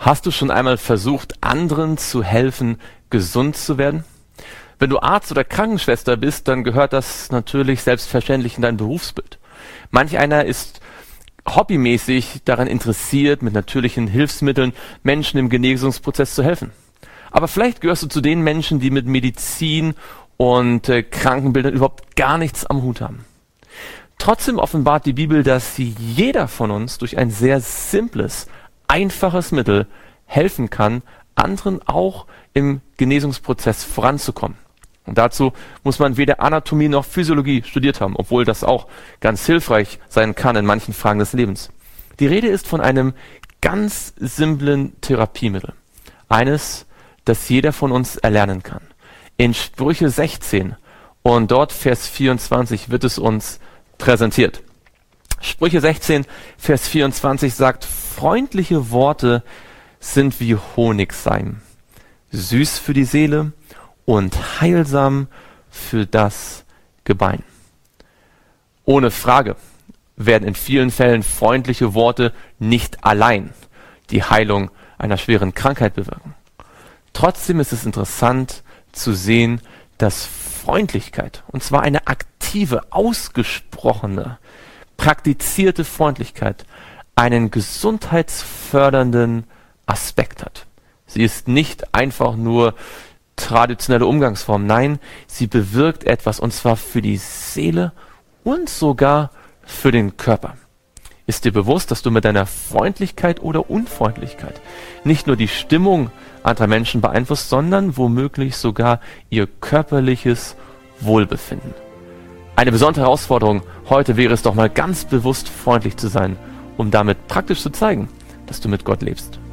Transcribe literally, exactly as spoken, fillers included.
Hast du schon einmal versucht, anderen zu helfen, gesund zu werden? Wenn du Arzt oder Krankenschwester bist, dann gehört das natürlich selbstverständlich in dein Berufsbild. Manch einer ist hobbymäßig daran interessiert, mit natürlichen Hilfsmitteln Menschen im Genesungsprozess zu helfen. Aber vielleicht gehörst du zu den Menschen, die mit Medizin und äh, Krankenbildern überhaupt gar nichts am Hut haben. Trotzdem offenbart die Bibel, dass jeder von uns durch ein sehr simples, einfaches Mittel helfen kann, anderen auch im Genesungsprozess voranzukommen. Und dazu muss man weder Anatomie noch Physiologie studiert haben, obwohl das auch ganz hilfreich sein kann in manchen Fragen des Lebens. Die Rede ist von einem ganz simplen Therapiemittel. Eines, das jeder von uns erlernen kann. In Sprüche sechzehn und dort Vers vierundzwanzig wird es uns präsentiert. Sprüche sechzehn, Vers vierundzwanzig sagt: Freundliche Worte sind wie Honigseim, süß für die Seele und heilsam für das Gebein. Ohne Frage werden in vielen Fällen freundliche Worte nicht allein die Heilung einer schweren Krankheit bewirken. Trotzdem ist es interessant zu sehen, dass Freundlichkeit, und zwar eine aktive, ausgesprochene, praktizierte Freundlichkeit, einen gesundheitsfördernden Aspekt hat. Sie ist nicht einfach nur traditionelle Umgangsform, nein, sie bewirkt etwas, und zwar für die Seele und sogar für den Körper. Ist dir bewusst, dass du mit deiner Freundlichkeit oder Unfreundlichkeit nicht nur die Stimmung anderer Menschen beeinflusst, sondern womöglich sogar ihr körperliches Wohlbefinden? Eine besondere Herausforderung heute wäre es doch mal ganz bewusst freundlich zu sein, um damit praktisch zu zeigen, dass du mit Gott lebst.